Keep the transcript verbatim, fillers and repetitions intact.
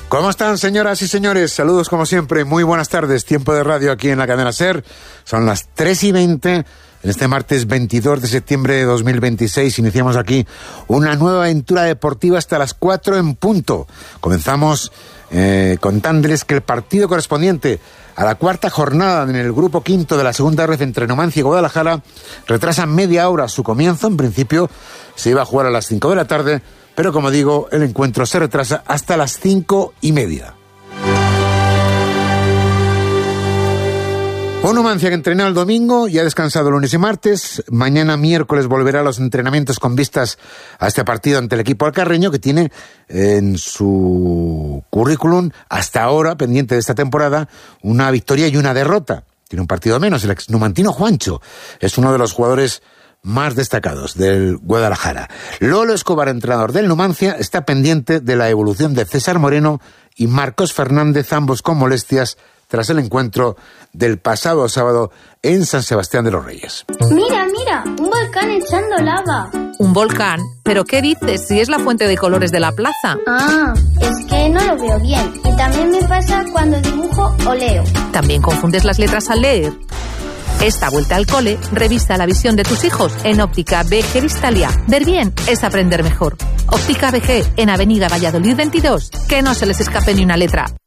¿Cómo están, señoras y señores? Saludos como siempre, muy buenas tardes. Tiempo de radio aquí en la cadena SER. Son las tres y veinte. En este martes veintidós de septiembre de dos mil veintiséis iniciamos aquí una nueva aventura deportiva hasta las cuatro en punto. Comenzamos eh, contándoles que el partido correspondiente a la cuarta jornada en el grupo quinto de la segunda red entre Numancia y Guadalajara retrasa media hora su comienzo. En principio se iba a jugar a las cinco de la tarde, pero como digo, el encuentro se retrasa hasta las cinco y media. Un Numancia que entrenó el domingo y ha descansado lunes y martes. Mañana miércoles volverá a los entrenamientos con vistas a este partido ante el equipo alcarreño, que tiene en su currículum hasta ahora, pendiente de esta temporada, una victoria y una derrota. Tiene un partido menos. El ex numantino Juancho es uno de los jugadores más destacados del Guadalajara. Lolo Escobar, entrenador del Numancia, está pendiente de la evolución de César Moreno y Marcos Fernández, ambos con molestias tras el encuentro del pasado sábado en San Sebastián de los Reyes. Mira, mira, un volcán echando lava. ¿Un volcán? ¿Pero qué dices? Si es la fuente de colores de la plaza. Ah, es que no lo veo bien. Y también me pasa cuando dibujo o leo. ¿También confundes las letras al leer? Esta vuelta al cole, revisa la visión de tus hijos en Óptica B G Vistalia. Ver bien es aprender mejor. Óptica B G, en Avenida Valladolid veintidós. Que no se les escape ni una letra.